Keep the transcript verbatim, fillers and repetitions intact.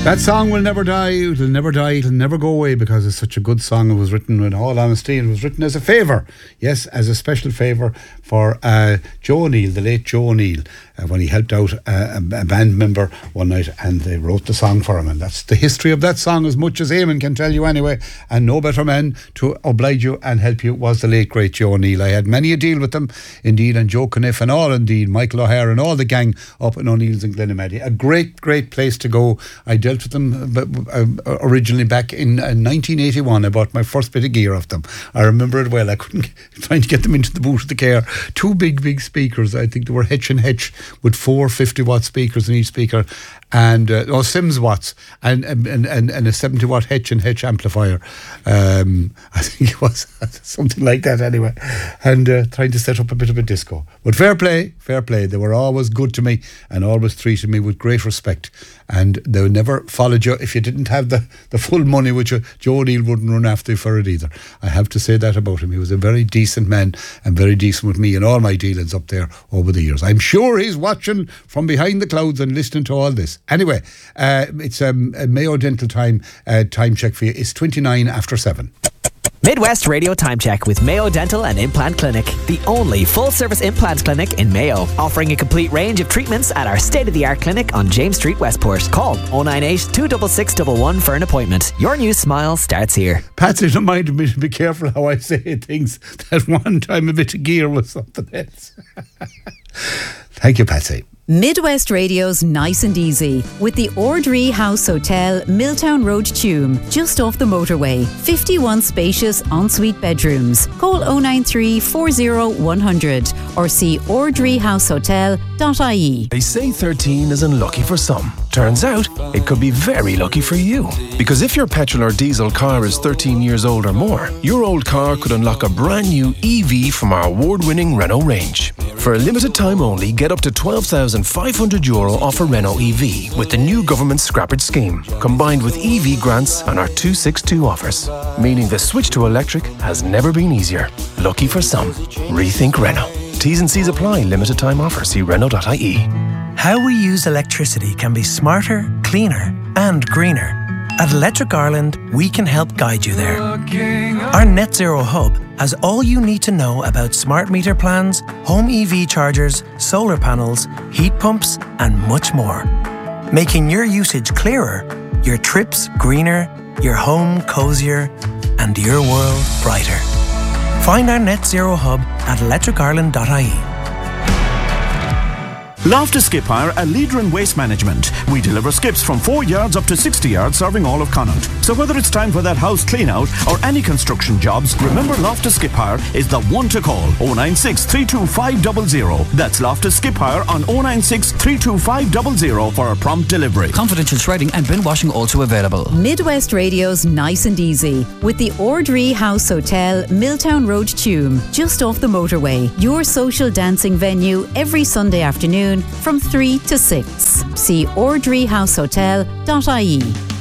That song will never die, it'll never die, it'll never go away, because it's such a good song. It was written, in all honesty, it was written as a favour, yes, as a special favour for uh, Joe O'Neill, the late Joe O'Neill, uh, when he helped out uh, a, a band member one night, and they wrote the song for him. And that's the history of that song, as much as Eamon can tell you anyway. And no better man to oblige you and help you was the late great Joe O'Neill. I had many a deal with them, indeed, and Joe Caniff and all, indeed, Michael O'Hare and all the gang up in O'Neill's in Glenamaddy. A great, great place to go. I dealt with them uh, originally back in uh, nineteen eighty-one. I bought my first bit of gear off them. I remember it well. I couldn't trying to get them into the boot of the car. Two big, big speakers. I think they were H and H with four fifty watt speakers in each speaker, and uh, or Sims watts, and and, and and a seventy watt H and H amplifier. Um, I think it was something like that anyway. And uh, trying to set up a bit of a disco. But fair play, fair play. They were always good to me and always treated me with great respect. And they never followed you if you didn't have the, the full money, which uh, Joe O'Neill wouldn't run after you for it either. I have to say that about him. He was a very decent man and very decent with me in all my dealings up there over the years. I'm sure he's watching from behind the clouds and listening to all this. Anyway, uh, it's um, a Mayo Dental time uh, time check for you. It's twenty-nine after seven. Midwest Radio Time Check with Mayo Dental and Implant Clinic, the only full-service implant clinic in Mayo, offering a complete range of treatments at our state-of-the-art clinic on James Street, Westport. Call oh nine eight, two six six, one one for an appointment. Your new smile starts here. Patsy reminded me to be careful how I say things. That one time a bit of gear was something else. Thank you, Patsy. Midwest Radio's Nice and Easy with the Ordree House Hotel, Milltown Road, Tuam, just off the motorway. fifty-one spacious ensuite bedrooms. Call oh nine three, four oh, one hundred or see ordree house hotel dot I E. They say thirteen is unlucky for some. Turns out it could be very lucky for you. Because if your petrol or diesel car is thirteen years old or more, your old car could unlock a brand new E V from our award-winning Renault range. For a limited time only, get up to twelve thousand five hundred euro off a Renault E V with the new government scrappage scheme, combined with E V grants and our two sixty-two offers. Meaning the switch to electric has never been easier. Lucky for some. Rethink Renault. T's and C's apply. Limited time offer. See Renault dot I E. How we use electricity can be smarter, cleaner and greener. At Electric Ireland, we can help guide you there. Our Net Zero Hub has all you need to know about smart meter plans, home E V chargers, solar panels, heat pumps and much more. Making your usage clearer, your trips greener, your home cosier and your world brighter. Find our Net Zero Hub at electric ireland dot I E. Loftus Skip Hire, a leader in waste management. We deliver skips from four yards up to sixty yards, serving all of Connaught. So whether it's time for that house clean out or any construction jobs, remember Loftus Skip Hire is the one to call. oh nine six, three two five zero zero. That's Loftus Skip Hire on oh nine six, three two five zero zero for a prompt delivery. Confidential shredding and bin washing also available. Midwest Radio's Nice and Easy with the Ordree House Hotel, Milltown Road, Tuam, just off the motorway. Your social dancing venue every Sunday afternoon from three to six. See ordree house hotel dot I E.